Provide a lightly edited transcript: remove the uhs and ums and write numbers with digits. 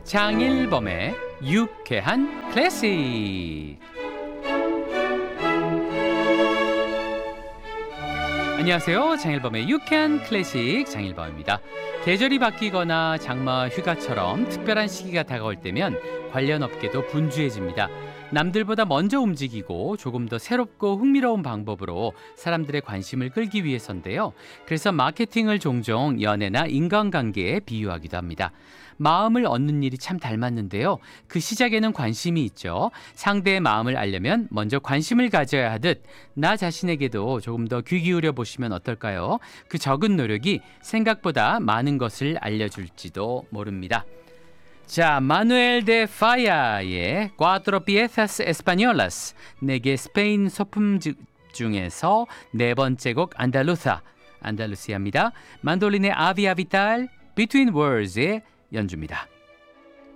장일범의 유쾌한 클래식. 안녕하세요. 장일범의 유쾌한 클래식 장일범입니다. 계절이 바뀌거나 장마와 휴가처럼 특별한 시기가 다가올 때면 관련 업계도 분주해집니다. 남들보다 먼저 움직이고 조금 더 새롭고 흥미로운 방법으로 사람들의 관심을 끌기 위해서인데요. 그래서 마케팅을 종종 연애나 인간관계에 비유하기도 합니다. 마음을 얻는 일이 참 닮았는데요. 그 시작에는 관심이 있죠. 상대의 마음을 알려면 먼저 관심을 가져야 하듯 나 자신에게도 조금 더 귀 기울여 보시면 어떨까요? 그 적은 노력이 생각보다 많은 것을 알려줄지도 모릅니다. 자, 마누엘 데 파야의 Cuatro Piezas Españolas, 4개 스페인 소품 중에서 네 번째 곡 안달루시아입니다. 만돌린의 아비아 비탈, Between Words의 연주입니다.